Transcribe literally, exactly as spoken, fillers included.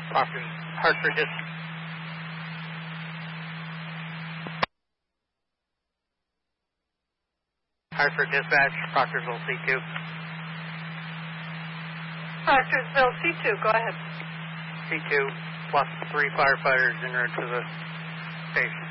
Proctor, Hartford Dis. Hartford Dispatch, Proctorsville C two. Proctorsville C two, go ahead. C two plus three firefighters en route to the station.